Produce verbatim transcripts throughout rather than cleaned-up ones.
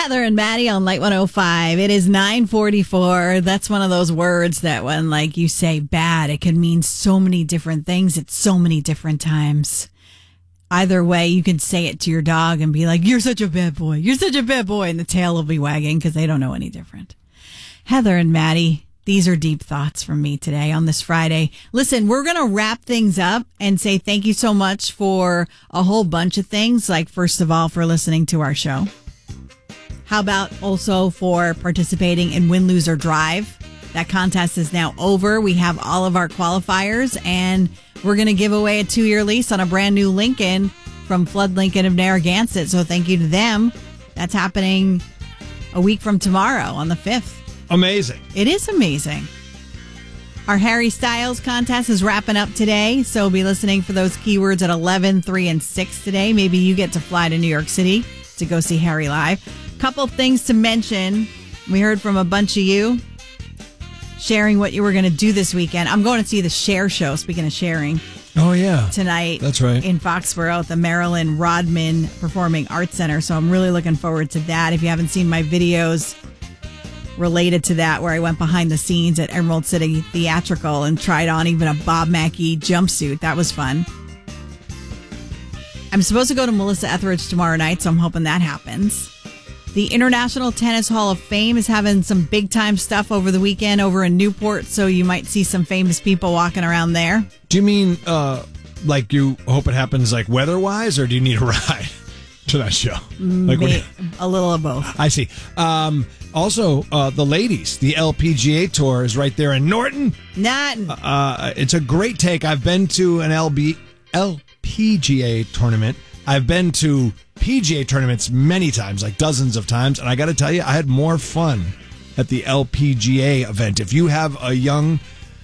Heather and Maddie on Light one oh five. It is nine forty-four. That's one of those words that when like you say bad, it can mean so many different things at so many different times. Either way, you can say it to your dog and be like, you're such a bad boy. You're such a bad boy. And the tail will be wagging because they don't know any different. Heather and Maddie, these are deep thoughts from me today on this Friday. Listen, we're going to wrap things up and say thank you so much for a whole bunch of things. Like, first of all, for listening to our show. How about also for participating in Win, Lose, or Drive? That contest is now over. We have all of our qualifiers, and we're going to give away a two-year lease on a brand new Lincoln from Flood Lincoln of Narragansett. So thank you to them. That's happening a week from tomorrow on the fifth. Amazing. It is amazing. Our Harry Styles contest is wrapping up today, so be listening for those keywords at eleven, three, and six today. Maybe you get to fly to New York City to go see Harry live. Couple things to mention. We heard from a bunch of you sharing what you were going to do this weekend. I'm going to see the Cher show, speaking of sharing. Oh, yeah. Tonight. That's right. In Foxborough at the Marilyn Rodman Performing Arts Center. So I'm really looking forward to that. If you haven't seen my videos related to that, where I went behind the scenes at Emerald City Theatrical and tried on even a Bob Mackie jumpsuit. That was fun. I'm supposed to go to Melissa Etheridge tomorrow night, so I'm hoping that happens. The International Tennis Hall of Fame is having some big time stuff over the weekend over in Newport, so you might see some famous people walking around there. Do you mean uh, like you hope it happens like weather-wise, or do you need a ride to that show? Like May, a little of both. I see. Um, also, uh, the ladies, the L P G A Tour is right there in Norton. Not. Uh, it's a great take. I've been to an L B, L P G A tournament. I've been to P G A tournaments many times, like dozens of times, and I got to tell you, I had more fun at the L P G A event. If you have a young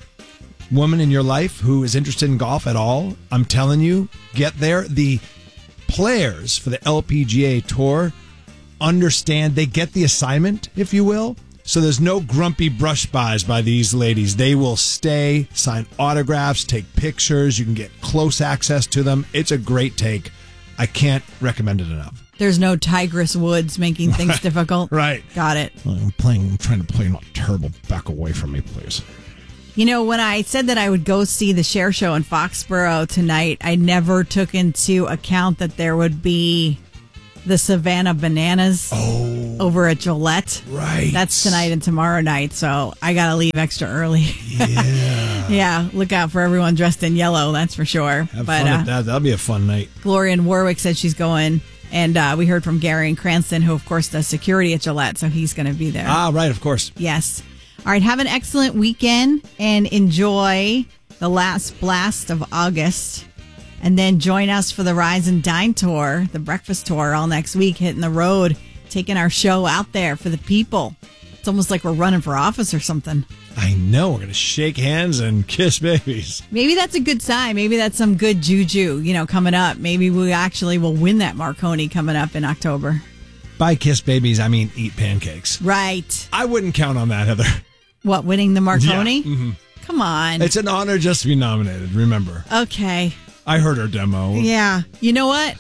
woman in your life who is interested in golf at all, I'm telling you, get there. The players for the L P G A Tour understand, they get the assignment, if you will. So there's no grumpy brush bys by these ladies. They will stay, sign autographs, take pictures. You can get close access to them. It's a great take. I can't recommend it enough. There's no Tigress Woods making things Right. difficult. Right. Got it. I'm playing. I'm trying to play not terrible. Back away from me, please. You know, when I said that I would go see the Cher show in Foxborough tonight, I never took into account that there would be the Savannah Bananas oh, over at Gillette. Right. That's tonight and tomorrow night, so I got to leave extra early. Yeah. Yeah, look out for everyone dressed in yellow, that's for sure. Have but fun uh, at that. That'll be a fun night. Gloria in Warwick said she's going, and uh, we heard from Gary in Cranston, who, of course, does security at Gillette, so he's going to be there. Ah, right, of course. Yes. All right, have an excellent weekend and enjoy the last blast of August. And then join us for the Rise and Dine Tour, the breakfast tour, all next week, hitting the road, taking our show out there for the people. It's almost like we're running for office or something. I know. We're going to shake hands and kiss babies. Maybe that's a good sign. Maybe that's some good juju, you know, coming up. Maybe we actually will win that Marconi coming up in October. By kiss babies, I mean eat pancakes. Right. I wouldn't count on that, Heather. What, winning the Marconi? Yeah. Mm-hmm. Come on. It's an honor just to be nominated, remember. Okay. I heard her demo. Yeah. You know what?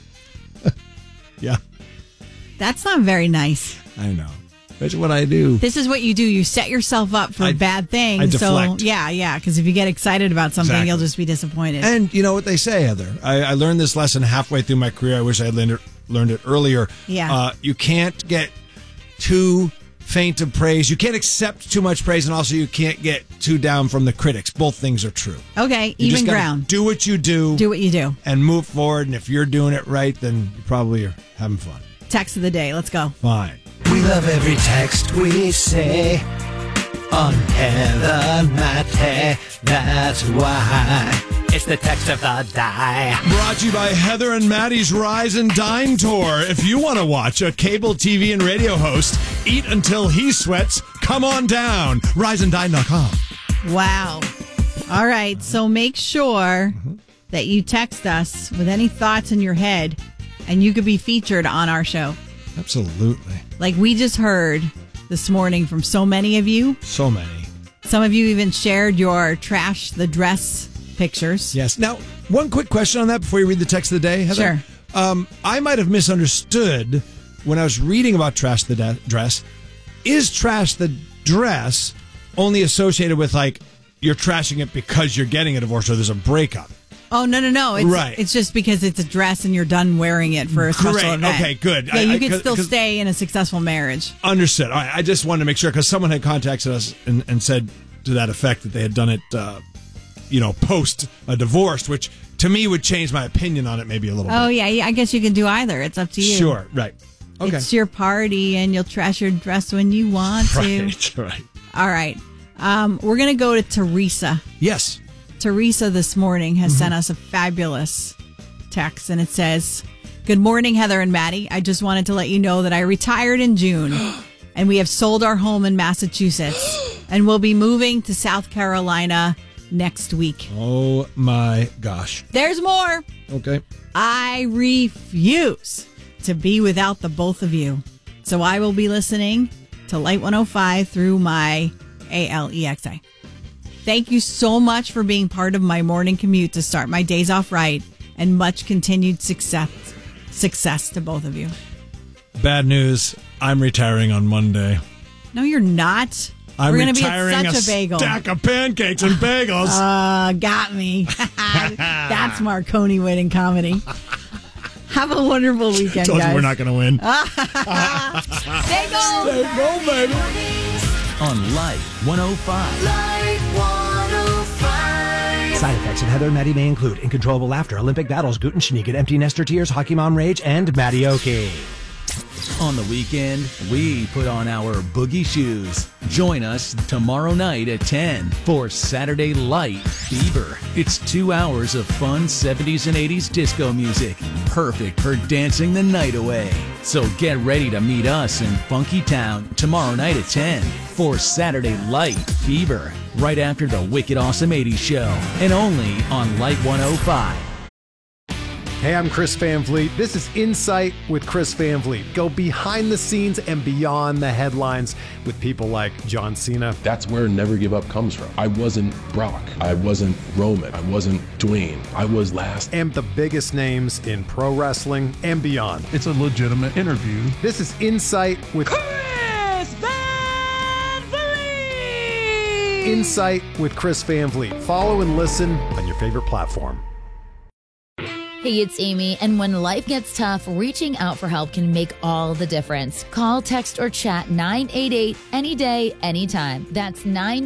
Yeah. That's not very nice. I know. That's what I do. This is what you do. You set yourself up for I, bad things. I deflect. So, yeah, yeah. Because if you get excited about something, Exactly. you'll just be disappointed. And you know what they say, Heather? I, I learned this lesson halfway through my career. I wish I had learned it, learned it earlier. Yeah. Uh, you can't get too faint of praise. You can't accept too much praise, and also you can't get too down from the critics. Both things are true. Okay, You even just gotta ground. Do what you do. Do what you do. And move forward. And if you're doing it right, then you probably are having fun. Text of the day. Let's go. Fine. We love every text we say on Heather Matte. That's why it's the text of the day. Brought to you by Heather and Maddie's Rise and Dine Tour. If you want to watch a cable T V and radio host eat until he sweats, come on down. rise and dine dot com. Wow. All right. So make sure that you text us with any thoughts in your head, and you could be featured on our show. Absolutely. Like we just heard this morning from so many of you. So many. Some of you even shared your trash the dress pictures. Yes. Now, one quick question on that before you read the text of the day, Heather. Sure. Um, I might have misunderstood when I was reading about trash the de- dress, is trash the dress only associated with like you're trashing it because you're getting a divorce or there's a breakup? Oh, no, no, no. It's, right. It's just because it's a dress and you're done wearing it for a special Great. event. Okay, good. Yeah, I- you I- can 'cause- still 'cause- stay in a successful marriage. Understood. All right, I just wanted to make sure because someone had contacted us and, and said to that effect that they had done it, uh, you know, post a divorce, which to me would change my opinion on it maybe a little Oh, bit. yeah, yeah. I guess you can do either. It's up to you. Sure. Right. Okay. It's your party and you'll trash your dress when you want to. Right. Right. All right. Um, we're going to go to Teresa. Yes. Teresa this morning has Mm-hmm. sent us a fabulous text, and it says, "Good morning, Heather and Maddie. I just wanted to let you know that I retired in June, and we have sold our home in Massachusetts, and we'll be moving to South Carolina next week." Oh my gosh. There's more. Okay. I refuse to be without the both of you. So I will be listening to Light one oh five through my A L E X A. Thank you so much for being part of my morning commute to start my days off right, and much continued success success to both of you. Bad news. I'm retiring on Monday. No, you're not. I'm We're going to be retiring at such a, a bagel. stack of pancakes and bagels. Uh, got me. That's Marconi winning comedy. Have a wonderful weekend, Told guys. you we're not going to win. Stay gold. Stay gold, baby. On Light one oh five. Light one oh five. Side effects of Heather and Maddie may include incontrollable laughter, Olympic battles, gluten Schneeket, empty nester tears, hockey mom rage, and Maddie-oki. On the weekend, we put on our boogie shoes. Join us tomorrow night at ten for Saturday Light Fever. It's two hours of fun seventies and eighties disco music, perfect for dancing the night away. So get ready to meet us in Funky Town tomorrow night at ten for Saturday Light Fever, right after the Wicked Awesome eighties show, and only on Light one oh five. Hey, I'm Chris Van Vliet. This is Insight with Chris Van Vliet. Go behind the scenes and beyond the headlines with people like John Cena. That's where Never Give Up comes from. I wasn't Brock. I wasn't Roman. I wasn't Dwayne. I was last. And the biggest names in pro wrestling and beyond. It's a legitimate interview. This is Insight with Chris Van Vliet! Insight with Chris Van Vliet. Follow and listen on your favorite platform. Hey, it's Amy, and when life gets tough, reaching out for help can make all the difference. Call, text, or chat nine eight eight any day, anytime. That's nine